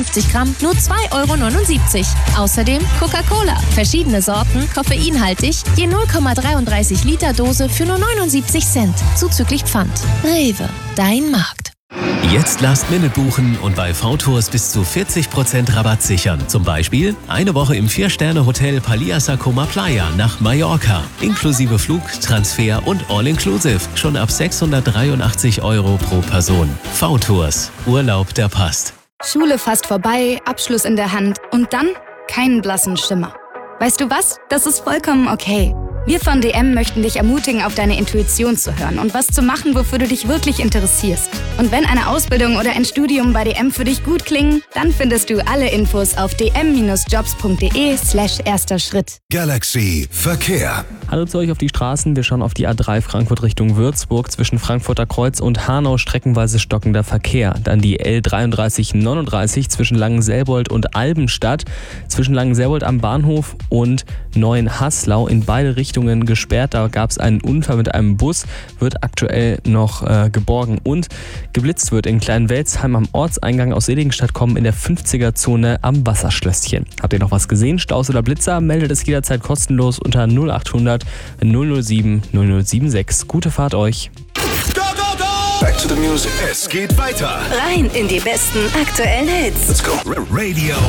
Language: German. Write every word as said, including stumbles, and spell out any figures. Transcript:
fünfzig Gramm nur zwei Euro neunundsiebzig. Außerdem Coca-Cola. Verschiedene Sorten, koffeinhaltig, je null Komma dreiunddreißig Liter Dose für nur neunundsiebzig Cent. Zuzüglich Pfand. Rewe, dein Markt. Jetzt Last-Minute buchen und bei V-Tours bis zu vierzig Prozent Rabatt sichern. Zum Beispiel eine Woche im vier-Sterne-Hotel Paliasa Coma Playa nach Mallorca. Inklusive Flug, Transfer und All-Inclusive. Schon ab sechshundertdreiundachtzig Euro pro Person. V-Tours. Urlaub, der passt. Schule fast vorbei, Abschluss in der Hand und dann keinen blassen Schimmer. Weißt du was? Das ist vollkommen okay. Wir von D M möchten dich ermutigen, auf deine Intuition zu hören und was zu machen, wofür du dich wirklich interessierst. Und wenn eine Ausbildung oder ein Studium bei D M für dich gut klingen, dann findest du alle Infos auf dm-jobs.de slash erster Schritt. Galaxy Verkehr. Hallo zu euch auf die Straßen. Wir schauen auf die A drei Frankfurt Richtung Würzburg. Zwischen Frankfurter Kreuz und Hanau streckenweise stockender Verkehr. Dann die L dreiunddreißig neununddreißig zwischen Langenselbold und Albenstadt. Zwischen Langenselbold am Bahnhof und Neuenhaslau in beide Richtungen gesperrt. Da gab es einen Unfall mit einem Bus, wird aktuell noch äh, geborgen. Und geblitzt wird in Kleinwelsheim am Ortseingang aus Seligenstadt kommen in der fünfziger-Zone am Wasserschlösschen. Habt ihr noch was gesehen? Staus oder Blitzer? Meldet es jederzeit kostenlos unter null achthundert null null sieben null null sieben sechs. Gute Fahrt euch. Go, go, go! Back to the music. Es geht weiter. Rein in die besten aktuellen Hits. Let's go. Radio